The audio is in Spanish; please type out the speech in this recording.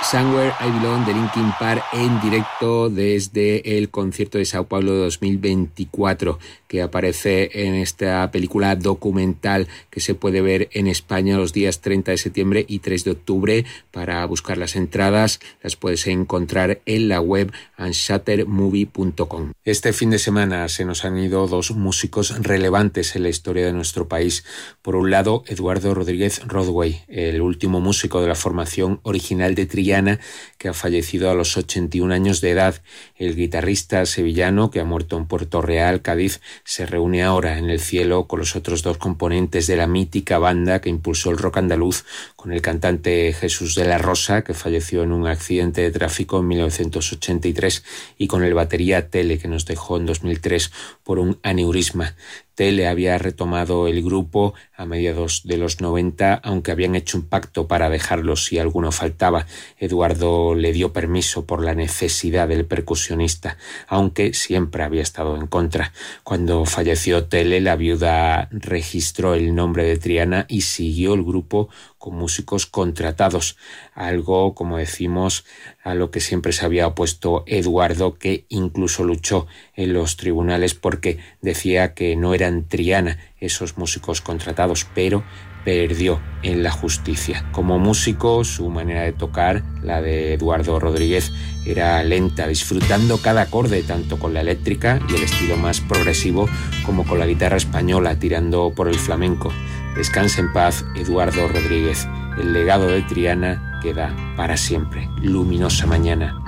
Somewhere I Belong de Linkin Park en directo desde el concierto de Sao Paulo 2024, que aparece en esta película documental que se puede ver en España los días 30 de septiembre y 3 de octubre. Para buscar las entradas las puedes encontrar en la web unshattermovie.com. Este fin de semana se nos han ido dos músicos relevantes en la historia de nuestro país. Por un lado, Eduardo Rodríguez Rodway, el último músico de la formación original de Triana, que ha fallecido a los 81 años de edad. El guitarrista sevillano, que ha muerto en Puerto Real, Cádiz, se reúne ahora en el cielo con los otros dos componentes de la mítica banda que impulsó el rock andaluz, con el cantante Jesús de la Rosa, que falleció en un accidente de tráfico en 1983, y con el batería Tele, que nos dejó en 2003 por un aneurisma. Tele había retomado el grupo a mediados de los 90, aunque habían hecho un pacto para dejarlo si alguno faltaba. Eduardo le dio permiso por la necesidad del percusionista, aunque siempre había estado en contra. Cuando falleció Tele, la viuda registró el nombre de Triana y siguió el grupo con músicos contratados, algo, como decimos, a lo que siempre se había opuesto Eduardo, que incluso luchó en los tribunales porque decía que no eran Triana esos músicos contratados, pero perdió en la justicia. Como músico, su manera de tocar, la de Eduardo Rodríguez, era lenta, disfrutando cada acorde, tanto con la eléctrica y el estilo más progresivo, como con la guitarra española, tirando por el flamenco. Descansa en paz, Eduardo Rodríguez. El legado de Triana queda para siempre. Luminosa mañana.